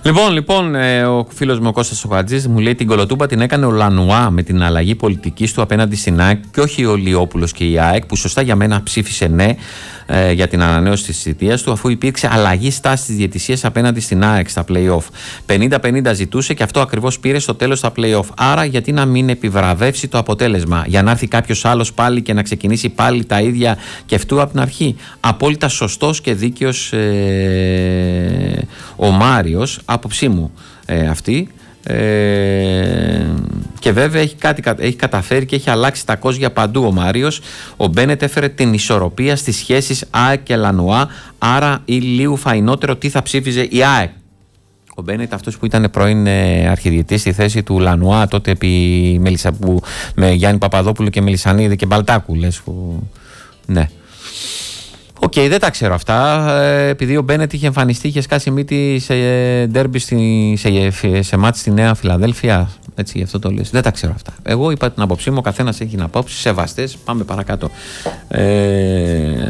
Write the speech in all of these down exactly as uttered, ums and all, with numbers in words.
Λοιπόν, λοιπόν, ε, ο φίλος μου ο Κώστας ο Χατζής μου λέει την κολοτούμπα την έκανε ο Λανουά με την αλλαγή πολιτικής του απέναντι στην ΑΕΚ και όχι ο Λιόπουλος και η ΑΕΚ, που σωστά για μένα ψήφισε ναι ε, για την ανανέωση της θητείας του, αφού υπήρξε αλλαγή στάσης της διαιτησίας απέναντι στην ΑΕΚ στα play-off. πενήντα πενήντα ζητούσε και αυτό ακριβώς πήρε στο τέλος στα play-off. Άρα γιατί να μην επιβραβεύσει το αποτέλεσμα, για να έρθει κάποιος άλλος πάλι και να ξεκινήσει πάλι τα ίδια και αυτού από την αρχή. Απόλυτα σωστός και δίκαιος ε, ο Μάριος, άποψή μου ε, αυτή. Ε, και βέβαια έχει, κάτι, έχει καταφέρει και έχει αλλάξει τα κόζια παντού ο Μάριος. Ο Μπένετ έφερε την ισορροπία στις σχέσεις ΑΕΚ και Λανουά, άρα ή λίγο φαϊνότερο τι θα ψήφιζε η ΑΕΚ. Ο Μπένετ, αυτός που ήταν πρώην ε, αρχιδιετής στη θέση του Λανουά τότε επί Μελισσα, που, με Γιάννη Παπαδόπουλο και Μελισσανίδη και Μπαλτάκου λες, που, ναι. Οκ, okay, δεν τα ξέρω αυτά. Ε, επειδή ο Μπένετ είχε εμφανιστεί, είχε σκάσει μύτη σε ντέρμπι, στη, σε, σε μάτς στη Νέα Φιλαδέλφια. Έτσι, γι' αυτό το λες. Δεν τα ξέρω αυτά. Εγώ είπα την άποψή μου, ο καθένας έχει την απόψη. Σεβαστές, πάμε παρακάτω. Ε,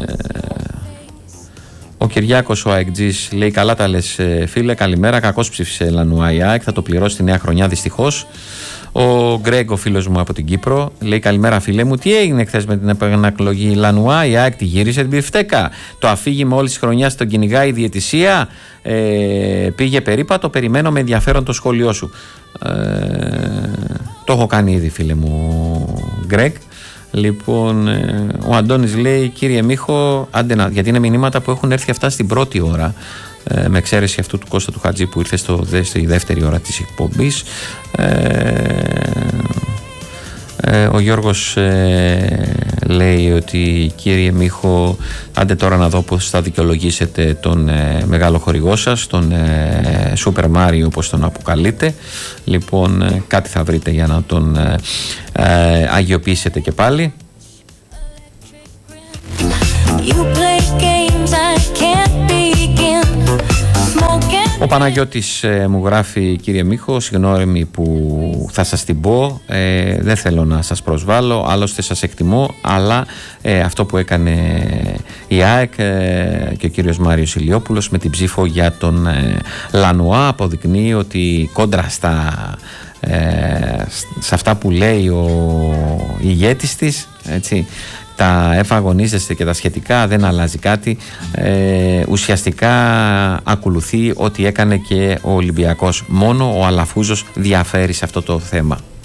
ο Κυριάκος ο ΑΕΚΤΖΙς λέει: καλά τα λες, φίλε. Καλημέρα. Κακώς ψήφισε Λανουά η ΑΕΚ. Θα το πληρώσει τη νέα χρονιά δυστυχώς. Ο Γκρέγκ, ο φίλος μου από την Κύπρο, λέει: καλημέρα, φίλε μου. Τι έγινε χθες με την επανακλογή Λανουά, η ΑΕΚ τη γύρισε την πιφτέκα. Το αφήγημα όλη τη χρονιά τον κυνηγάει η διαιτησία. Ε, πήγε περίπατο. Περιμένω με ενδιαφέρον το σχόλιο σου. Ε, το έχω κάνει ήδη, φίλε μου, Γκρέγκ. Λοιπόν, ε, ο Αντώνης λέει: κύριε Μίχο, άντε να, γιατί είναι μηνύματα που έχουν έρθει αυτά στην πρώτη ώρα. Ε, με εξαίρεση αυτού του Κώστα του Χατζή που ήρθε στο, στη δεύτερη ώρα της εκπομπής. Ε, ε, ο Γιώργος ε, λέει ότι κύριε Μίχο, άντε τώρα να δω πώς θα δικαιολογήσετε τον ε, μεγάλο χορηγό σας, τον ε, Super Mario όπως τον αποκαλείτε. Λοιπόν, ε, κάτι θα βρείτε για να τον ε, ε, αγιοποιήσετε και πάλι. Ο Παναγιώτης ε, μου γράφει: κύριε Μίχο, συγγνώμη που θα σας την πω, ε, δεν θέλω να σας προσβάλλω, άλλωστε σας εκτιμώ, αλλά ε, αυτό που έκανε η ΑΕΚ ε, και ο κύριος Μάριος Ηλιόπουλος με την ψήφο για τον ε, Λανουά αποδεικνύει ότι κόντρα στα, ε, σε αυτά που λέει ο ηγέτης της, έτσι, τα εφαγωνίζεστε και τα σχετικά, δεν αλλάζει κάτι. Ε, ουσιαστικά ακολουθεί ό,τι έκανε και ο Ολυμπιακός. Μόνο ο Αλαφούζος διαφέρει σε αυτό το θέμα.